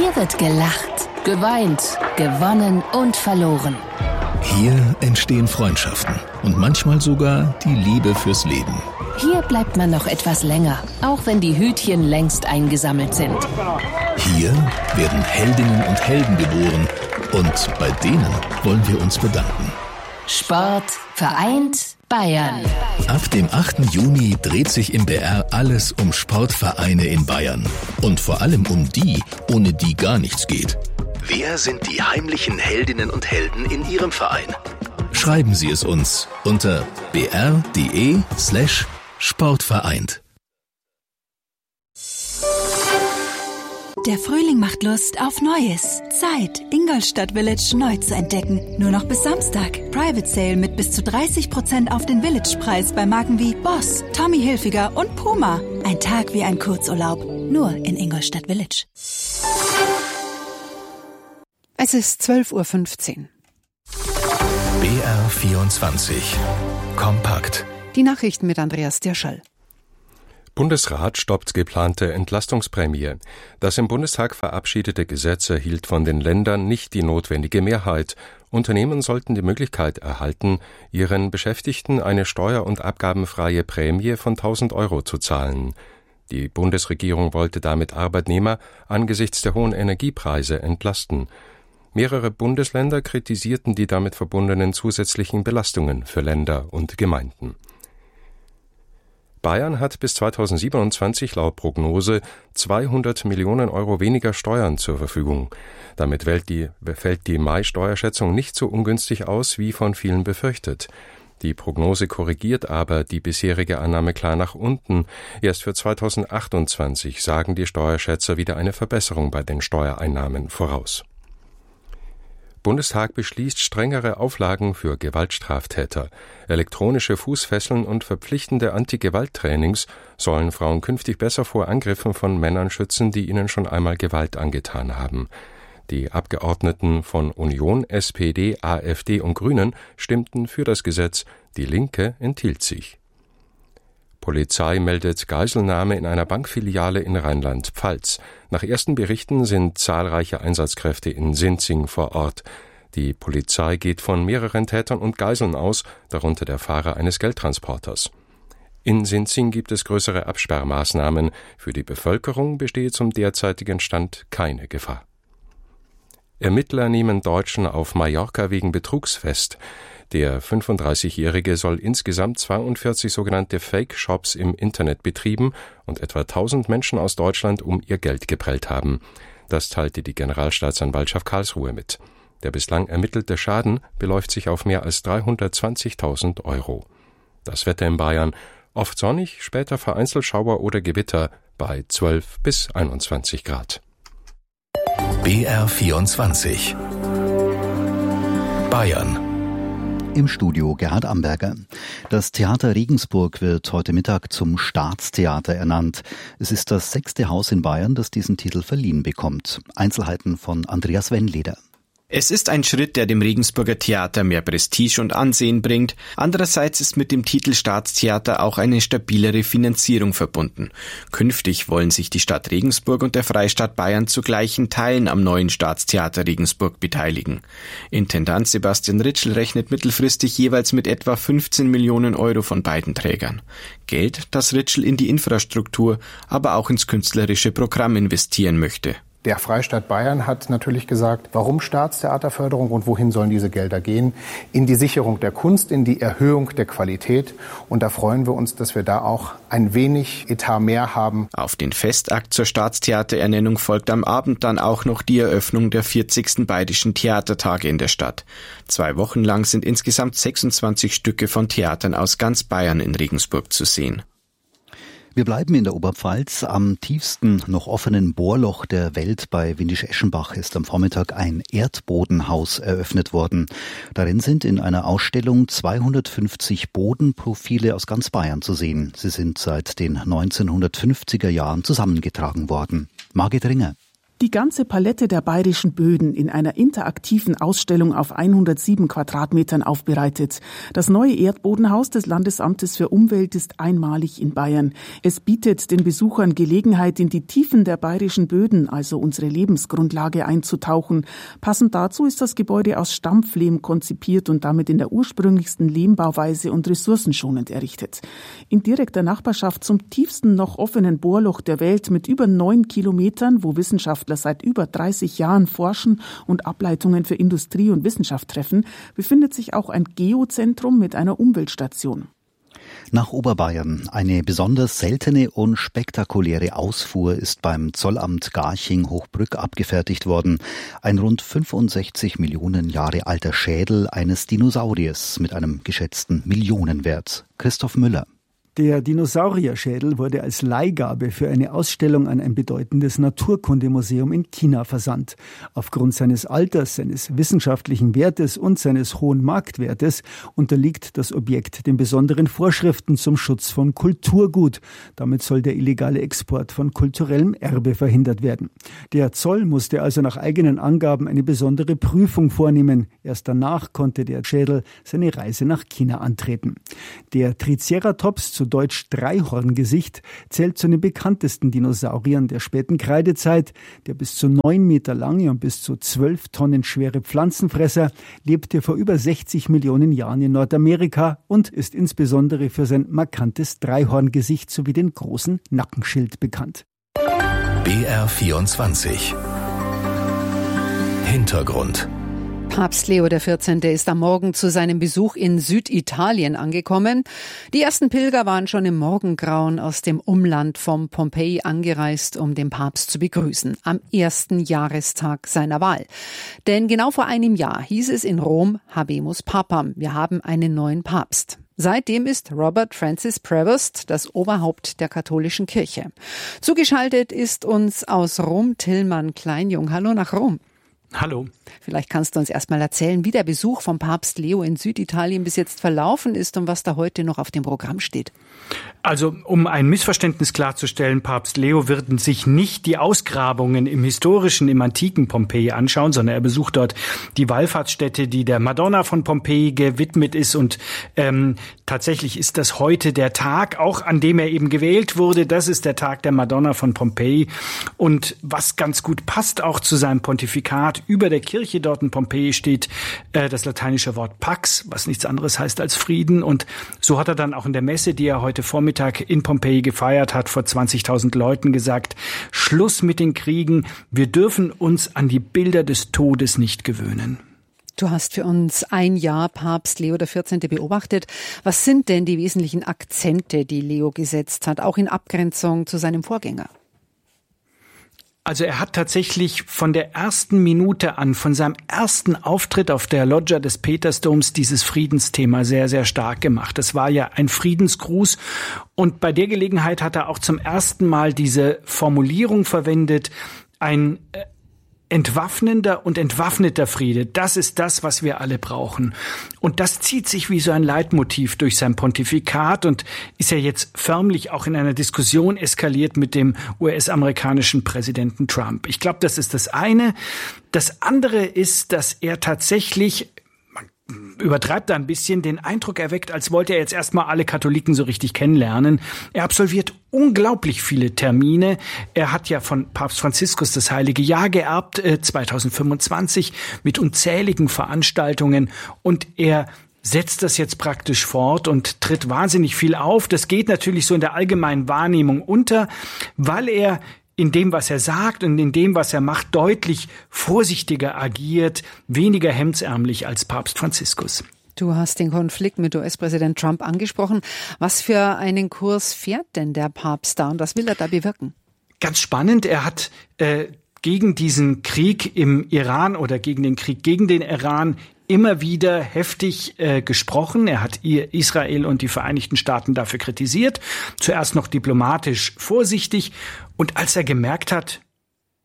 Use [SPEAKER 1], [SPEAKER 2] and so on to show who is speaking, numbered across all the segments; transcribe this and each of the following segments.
[SPEAKER 1] Hier wird gelacht, geweint, gewonnen und verloren.
[SPEAKER 2] Hier entstehen Freundschaften und manchmal sogar die Liebe fürs Leben.
[SPEAKER 1] Hier bleibt man noch etwas länger, auch wenn die Hütchen längst eingesammelt sind.
[SPEAKER 2] Hier werden Heldinnen und Helden geboren und bei denen wollen wir uns bedanken.
[SPEAKER 1] Sport vereint Bayern.
[SPEAKER 2] Ab dem 8. Juni dreht sich im BR alles um Sportvereine in Bayern. Und vor allem um die, ohne die gar nichts geht. Wer sind die heimlichen Heldinnen und Helden in Ihrem Verein? Schreiben Sie es uns unter br.de/sportvereint.
[SPEAKER 3] Der Frühling macht Lust auf Neues. Zeit, Ingolstadt Village neu zu entdecken. Nur noch bis Samstag. Private Sale mit bis zu 30% auf den Village-Preis bei Marken wie Boss, Tommy Hilfiger und Puma. Ein Tag wie ein Kurzurlaub. Nur in Ingolstadt Village.
[SPEAKER 4] Es ist 12:15 Uhr.
[SPEAKER 2] BR24 Kompakt.
[SPEAKER 4] Die Nachrichten mit Andreas Dirschall.
[SPEAKER 5] Bundesrat stoppt geplante Entlastungsprämie. Das im Bundestag verabschiedete Gesetz erhielt von den Ländern nicht die notwendige Mehrheit. Unternehmen sollten die Möglichkeit erhalten, ihren Beschäftigten eine steuer- und abgabenfreie Prämie von 1.000 € zu zahlen. Die Bundesregierung wollte damit Arbeitnehmer angesichts der hohen Energiepreise entlasten. Mehrere Bundesländer kritisierten die damit verbundenen zusätzlichen Belastungen für Länder und Gemeinden. Bayern hat bis 2027 laut Prognose 200 Millionen € weniger Steuern zur Verfügung. Damit fällt die Mai-Steuerschätzung nicht so ungünstig aus, wie von vielen befürchtet. Die Prognose korrigiert aber die bisherige Annahme klar nach unten. Erst für 2028 sagen die Steuerschätzer wieder eine Verbesserung bei den Steuereinnahmen voraus. Bundestag beschließt strengere Auflagen für Gewaltstraftäter. Elektronische Fußfesseln und verpflichtende Anti-Gewalt-Trainings sollen Frauen künftig besser vor Angriffen von Männern schützen, die ihnen schon einmal Gewalt angetan haben. Die Abgeordneten von Union, SPD, AfD und Grünen stimmten für das Gesetz, die Linke enthielt sich. Polizei meldet Geiselnahme in einer Bankfiliale in Rheinland-Pfalz. Nach ersten Berichten sind zahlreiche Einsatzkräfte in Sinzing vor Ort. Die Polizei geht von mehreren Tätern und Geiseln aus, darunter der Fahrer eines Geldtransporters. In Sinzing gibt es größere Absperrmaßnahmen. Für die Bevölkerung bestehe zum derzeitigen Stand keine Gefahr. Ermittler nehmen Deutschen auf Mallorca wegen Betrugs fest. Der 35-Jährige soll insgesamt 42 sogenannte Fake-Shops im Internet betrieben und etwa 1000 Menschen aus Deutschland um ihr Geld geprellt haben. Das teilte die Generalstaatsanwaltschaft Karlsruhe mit. Der bislang ermittelte Schaden beläuft sich auf mehr als 320.000 €. Das Wetter in Bayern: oft sonnig, später vereinzelt Schauer oder Gewitter bei 12 bis 21 Grad.
[SPEAKER 2] BR24 Bayern.
[SPEAKER 6] Im Studio Gerhard Amberger. Das Theater Regensburg wird heute Mittag zum Staatstheater ernannt. Es ist das 6. Haus in Bayern, das diesen Titel verliehen bekommt. Einzelheiten von Andreas Wennleder.
[SPEAKER 7] Es ist ein Schritt, der dem Regensburger Theater mehr Prestige und Ansehen bringt. Andererseits ist mit dem Titel Staatstheater auch eine stabilere Finanzierung verbunden. Künftig wollen sich die Stadt Regensburg und der Freistaat Bayern zu gleichen Teilen am neuen Staatstheater Regensburg beteiligen. Intendant Sebastian Ritschl rechnet mittelfristig jeweils mit etwa 15 Millionen € von beiden Trägern. Geld, das Ritschl in die Infrastruktur, aber auch ins künstlerische Programm investieren möchte.
[SPEAKER 8] Der Freistaat Bayern hat natürlich gesagt, warum Staatstheaterförderung und wohin sollen diese Gelder gehen? In die Sicherung der Kunst, in die Erhöhung der Qualität. Und da freuen wir uns, dass wir da auch ein wenig Etat mehr haben.
[SPEAKER 7] Auf den Festakt zur Staatstheaterernennung folgt am Abend dann auch noch die Eröffnung der 40. Bayerischen Theatertage in der Stadt. 2 Wochen lang sind insgesamt 26 Stücke von Theatern aus ganz Bayern in Regensburg zu sehen.
[SPEAKER 6] Wir bleiben in der Oberpfalz. Am tiefsten noch offenen Bohrloch der Welt bei Windisch-Eschenbach ist am Vormittag ein Erdbodenhaus eröffnet worden. Darin sind in einer Ausstellung 250 Bodenprofile aus ganz Bayern zu sehen. Sie sind seit den 1950er Jahren zusammengetragen worden. Margit Ringer.
[SPEAKER 9] Die ganze Palette der bayerischen Böden in einer interaktiven Ausstellung auf 107 Quadratmetern aufbereitet. Das neue Erdbodenhaus des Landesamtes für Umwelt ist einmalig in Bayern. Es bietet den Besuchern Gelegenheit, in die Tiefen der bayerischen Böden, also unsere Lebensgrundlage, einzutauchen. Passend dazu ist das Gebäude aus Stampflehm konzipiert und damit in der ursprünglichsten Lehmbauweise und ressourcenschonend errichtet. In direkter Nachbarschaft zum tiefsten noch offenen Bohrloch der Welt mit über 9 Kilometern, wo Wissenschaftler seit über 30 Jahren forschen und Ableitungen für Industrie und Wissenschaft treffen, befindet sich auch ein Geozentrum mit einer Umweltstation.
[SPEAKER 6] Nach Oberbayern. Eine besonders seltene und spektakuläre Ausfuhr ist beim Zollamt Garching-Hochbrück abgefertigt worden. Ein rund 65 Millionen Jahre alter Schädel eines Dinosauriers mit einem geschätzten Millionenwert. Christoph Müller.
[SPEAKER 10] Der Dinosaurierschädel wurde als Leihgabe für eine Ausstellung an ein bedeutendes Naturkundemuseum in China versandt. Aufgrund seines Alters, seines wissenschaftlichen Wertes und seines hohen Marktwertes unterliegt das Objekt den besonderen Vorschriften zum Schutz von Kulturgut. Damit soll der illegale Export von kulturellem Erbe verhindert werden. Der Zoll musste also nach eigenen Angaben eine besondere Prüfung vornehmen. Erst danach konnte der Schädel seine Reise nach China antreten. Der Triceratops, zu Deutsch Dreihorngesicht, zählt zu den bekanntesten Dinosauriern der späten Kreidezeit. Der bis zu 9 Meter lange und bis zu 12 Tonnen schwere Pflanzenfresser lebte vor über 60 Millionen Jahren in Nordamerika und ist insbesondere für sein markantes Dreihorngesicht sowie den großen Nackenschild bekannt.
[SPEAKER 2] BR24 Hintergrund.
[SPEAKER 4] Papst Leo XIV. Ist am Morgen zu seinem Besuch in Süditalien angekommen. Die ersten Pilger waren schon im Morgengrauen aus dem Umland von Pompeji angereist, um den Papst zu begrüßen, am ersten Jahrestag seiner Wahl. Denn genau vor einem Jahr hieß es in Rom, Habemus Papam, wir haben einen neuen Papst. Seitdem ist Robert Francis Prevost das Oberhaupt der katholischen Kirche. Zugeschaltet ist uns aus Rom Tillmann Kleinjung. Hallo nach Rom.
[SPEAKER 11] Hallo.
[SPEAKER 4] Vielleicht kannst du uns erstmal erzählen, wie der Besuch von Papst Leo in Süditalien bis jetzt verlaufen ist und was da heute noch auf dem Programm steht.
[SPEAKER 11] Also, um ein Missverständnis klarzustellen, Papst Leo wird sich nicht die Ausgrabungen im historischen, im antiken Pompeji anschauen, sondern er besucht dort die Wallfahrtsstätte, die der Madonna von Pompeji gewidmet ist. Und tatsächlich ist das heute der Tag, auch an dem er eben gewählt wurde. Das ist der Tag der Madonna von Pompeji. Und was ganz gut passt auch zu seinem Pontifikat, über der Kirche dort in Pompeji steht das lateinische Wort Pax, was nichts anderes heißt als Frieden. Und so hat er dann auch in der Messe, die er heute Vormittag in Pompeji gefeiert hat, vor 20.000 Leuten gesagt, Schluss mit den Kriegen, wir dürfen uns an die Bilder des Todes nicht gewöhnen.
[SPEAKER 4] Du hast für uns ein Jahr Papst Leo XIV. Beobachtet. Was sind denn die wesentlichen Akzente, die Leo gesetzt hat, auch in Abgrenzung zu seinem Vorgänger?
[SPEAKER 11] Also er hat tatsächlich von der ersten Minute an, von seinem ersten Auftritt auf der Loggia des Petersdoms dieses Friedensthema sehr, sehr stark gemacht. Das war ja ein Friedensgruß und bei der Gelegenheit hat er auch zum ersten Mal diese Formulierung verwendet, ein entwaffnender und entwaffneter Friede, das ist das, was wir alle brauchen. Und das zieht sich wie so ein Leitmotiv durch sein Pontifikat und ist ja jetzt förmlich auch in einer Diskussion eskaliert mit dem US-amerikanischen Präsidenten Trump. Ich glaube, das ist das eine. Das andere ist, dass er tatsächlich, übertreibt da ein bisschen, den Eindruck erweckt, als wollte er jetzt erstmal alle Katholiken so richtig kennenlernen. Er absolviert unglaublich viele Termine. Er hat ja von Papst Franziskus das Heilige Jahr geerbt, 2025, mit unzähligen Veranstaltungen. Und er setzt das jetzt praktisch fort und tritt wahnsinnig viel auf. Das geht natürlich so in der allgemeinen Wahrnehmung unter, weil er in dem, was er sagt und in dem, was er macht, deutlich vorsichtiger agiert, weniger hemdsärmlich als Papst Franziskus.
[SPEAKER 4] Du hast den Konflikt mit US-Präsident Trump angesprochen. Was für einen Kurs fährt denn der Papst da und was will er da bewirken?
[SPEAKER 11] Ganz spannend. Er hat gegen diesen Krieg im Iran oder gegen den Krieg gegen den Iran immer wieder heftig gesprochen. Er hat Israel und die Vereinigten Staaten dafür kritisiert. Zuerst noch diplomatisch vorsichtig. Und als er gemerkt hat,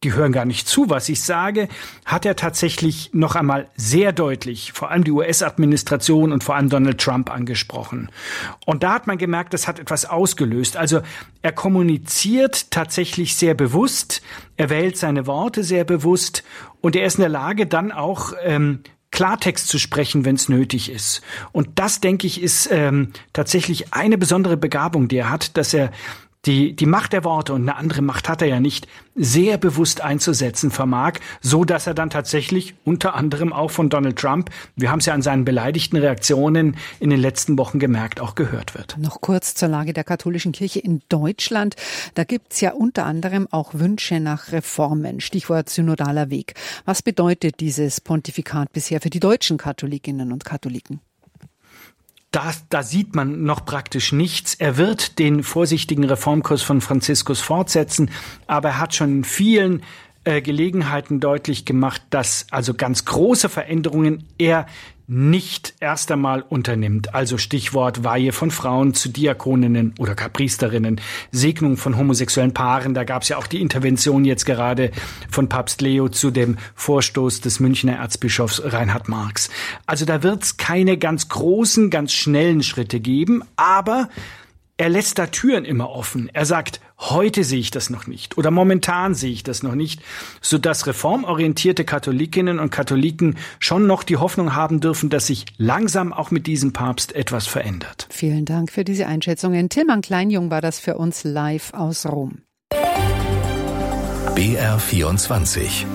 [SPEAKER 11] die hören gar nicht zu, was ich sage, hat er tatsächlich noch einmal sehr deutlich vor allem die US-Administration und vor allem Donald Trump angesprochen. Und da hat man gemerkt, das hat etwas ausgelöst. Also er kommuniziert tatsächlich sehr bewusst, er wählt seine Worte sehr bewusst und er ist in der Lage, dann auch Klartext zu sprechen, wenn es nötig ist. Und das, denke ich, ist tatsächlich eine besondere Begabung, die er hat, dass er die Macht der Worte, und eine andere Macht hat er ja nicht, sehr bewusst einzusetzen vermag, so dass er dann tatsächlich unter anderem auch von Donald Trump, wir haben es ja an seinen beleidigten Reaktionen in den letzten Wochen gemerkt, auch gehört wird.
[SPEAKER 4] Noch kurz zur Lage der katholischen Kirche in Deutschland. Da gibt's ja unter anderem auch Wünsche nach Reformen, Stichwort synodaler Weg. Was bedeutet dieses Pontifikat bisher für die deutschen Katholikinnen und Katholiken?
[SPEAKER 11] Da sieht man noch praktisch nichts. Er wird den vorsichtigen Reformkurs von Franziskus fortsetzen, aber er hat schon in vielen Gelegenheiten deutlich gemacht, dass also ganz große Veränderungen er nicht erst einmal unternimmt. Also Stichwort Weihe von Frauen zu Diakoninnen oder gar Priesterinnen, Segnung von homosexuellen Paaren. Da gab es ja auch die Intervention jetzt gerade von Papst Leo zu dem Vorstoß des Münchner Erzbischofs Reinhard Marx. Also da wird es keine ganz großen, ganz schnellen Schritte geben, aber er lässt da Türen immer offen. Er sagt, heute sehe ich das noch nicht oder momentan sehe ich das noch nicht, sodass reformorientierte Katholikinnen und Katholiken schon noch die Hoffnung haben dürfen, dass sich langsam auch mit diesem Papst etwas verändert.
[SPEAKER 4] Vielen Dank für diese Einschätzungen. Tilman Kleinjung war das für uns live aus Rom.
[SPEAKER 2] BR24